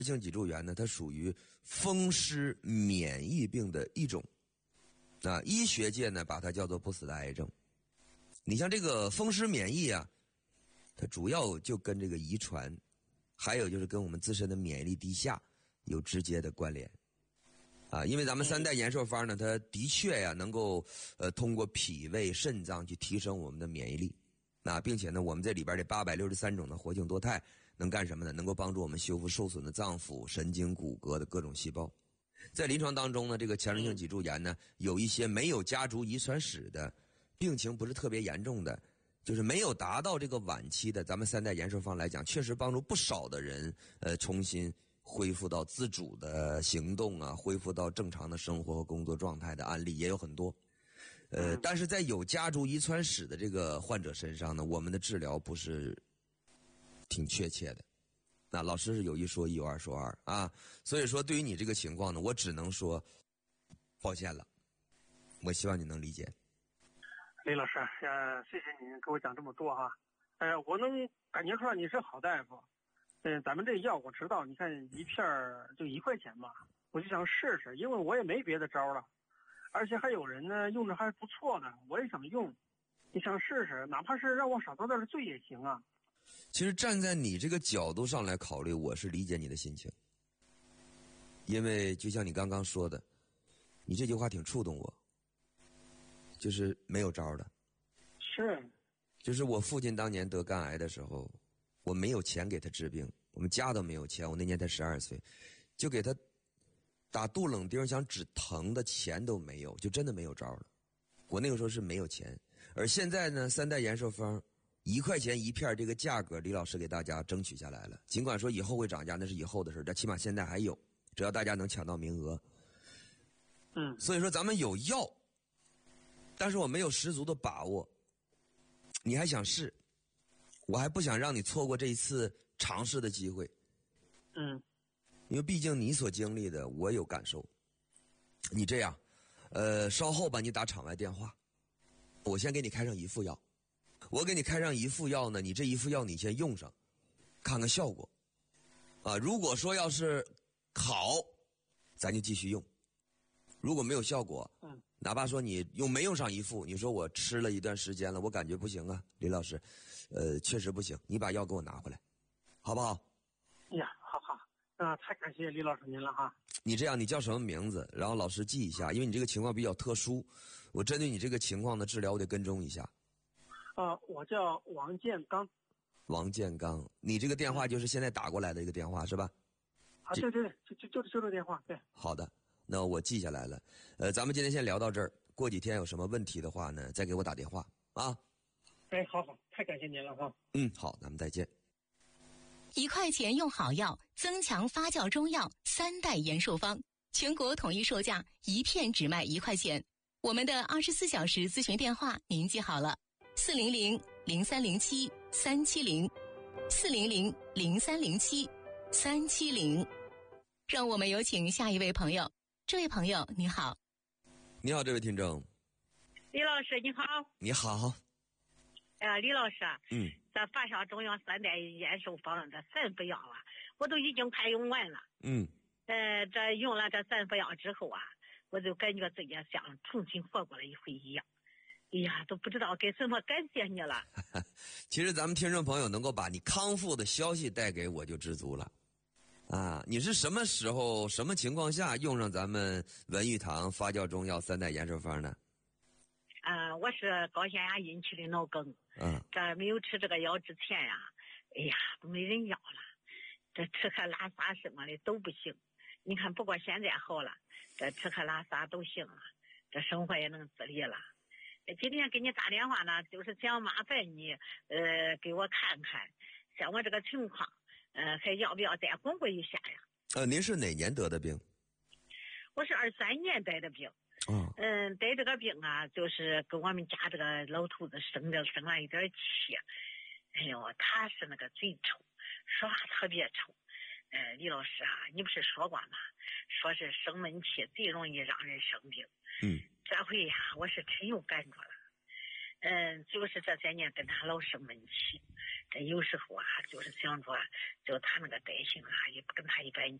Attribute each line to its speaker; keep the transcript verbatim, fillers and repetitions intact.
Speaker 1: 性脊柱炎呢，它属于风湿免疫病的一种，啊，医学界呢把它叫做不死的癌症。你像这个风湿免疫啊，它主要就跟这个遗传，还有就是跟我们自身的免疫力低下有直接的关联。啊，因为咱们三代延寿方呢，它的确呀能够呃通过脾胃肾脏去提升我们的免疫力。那并且呢，我们这里边这八百六十三种的活性多肽能干什么呢？能够帮助我们修复受损的脏腑、神经、骨骼的各种细胞。在临床当中呢，这个强直性脊柱炎呢，有一些没有家族遗传史的，病情不是特别严重的，就是没有达到这个晚期的，咱们三代延寿方来讲，确实帮助不少的人呃重新恢复到自主的行动啊，恢复到正常的生活和工作状态的案例也有很多。呃，但是在有家族遗传史的这个患者身上呢，我们的治疗不是挺确切的。那老师是有一说一，有二说二啊，所以说对于你这个情况呢，我只能说抱歉了。我希望你能理解。
Speaker 2: 李老师，呃，谢谢您给我讲这么多哈。呃，我能感觉出来你是好大夫。嗯、呃，咱们这药我知道，你看一片就一块钱吧，我就想试试，因为我也没别的招了。而且还有人呢用着还不错的，我也想用，你想试试，哪怕是让我少遭点罪也行啊。
Speaker 1: 其实站在你这个角度上来考虑，我是理解你的心情，因为就像你刚刚说的，你这句话挺触动我，就是没有招的。
Speaker 2: 是，
Speaker 1: 就是我父亲当年得肝癌的时候，我没有钱给他治病，我们家都没有钱，我那年才十二岁，就给他打杜冷丁想止疼的钱都没有，就真的没有招了。我那个时候是没有钱，而现在呢，三代延寿方一块钱一片这个价格，李老师给大家争取下来了。尽管说以后会涨价，那是以后的事，但起码现在还有，只要大家能抢到名额。
Speaker 2: 嗯，
Speaker 1: 所以说咱们有药，但是我没有十足的把握。你还想试，我还不想让你错过这一次尝试的机会。
Speaker 2: 嗯。
Speaker 1: 因为毕竟你所经历的，我有感受。你这样，呃，稍后吧，你打场外电话，我先给你开上一副药。我给你开上一副药呢，你这一副药你先用上，看看效果。啊，如果说要是好，咱就继续用；如果没有效果，
Speaker 2: 嗯，
Speaker 1: 哪怕说你用没用上一副，你说我吃了一段时间了，我感觉不行啊，李老师，呃，确实不行，你把药给我拿回来，好不好？
Speaker 2: 呀，好好。啊，太感谢李老师您了哈！
Speaker 1: 你这样，你叫什么名字？然后老师记一下，因为你这个情况比较特殊，我针对你这个情况的治疗，我得跟踪一下。
Speaker 2: 啊，我叫王建刚。
Speaker 1: 王建刚，你这个电话就是现在打过来的一个电话是吧？
Speaker 2: 啊，对对对，就就就就这电话，对。
Speaker 1: 好的，那我记下来了。呃，咱们今天先聊到这儿，过几天有什么问题的话呢，再给我打电话啊。
Speaker 2: 哎，好好，太感谢您了哈。
Speaker 1: 嗯，好，咱们再见。
Speaker 3: 一块钱用好药，增强发酵中药三代延寿方，全国统一售价，一片只卖一块钱。我们的二十四小时咨询电话您记好了：四零零零三零七三七零，四零零零三零七三七零。让我们有请下一位朋友。这位朋友你好。
Speaker 1: 你好，这位听众。
Speaker 4: 李老师你好。
Speaker 1: 你好。
Speaker 4: 呃，李老师，
Speaker 1: 嗯，
Speaker 4: 这发酵中药三代延寿方这三副药啊，我都已经快用完了。
Speaker 1: 嗯，
Speaker 4: 呃，这用了这三副药之后啊，我就感觉自己像重新活过了一回一样。哎呀，都不知道该怎么感谢你了。
Speaker 1: 其实咱们听众朋友能够把你康复的消息带给我就知足了。啊，你是什么时候、什么情况下用上咱们文玉堂发酵中药三代延寿方呢？
Speaker 4: 啊、呃，我是高血压引起的脑梗。
Speaker 1: 嗯，
Speaker 4: 这没有吃这个药之前呀、啊，哎呀，都没人要了。这吃喝拉撒什么的都不行。你看，不过现在好了，这吃喝拉撒都行了，这生活也能自理了。今天给你打电话呢，就是想麻烦你，呃，给我看看，像我这个情况，呃，还要不要再巩固一下呀？
Speaker 1: 呃，您是哪年得的病？
Speaker 4: 我是二三年得的病。
Speaker 1: 嗯
Speaker 4: 嗯，得这个病啊，就是跟我们家这个老头子生的生了一点气。哎呦，他是那个嘴臭，说话特别臭。呃，李老师啊，你不是说过吗？说是生闷气最容易让人生病。
Speaker 1: 嗯，
Speaker 4: 这回呀、啊，我是真有感觉了。嗯，就是这些年跟他老生闷气， 这有时候啊，就是想着就他那个德行啊，也不跟他一般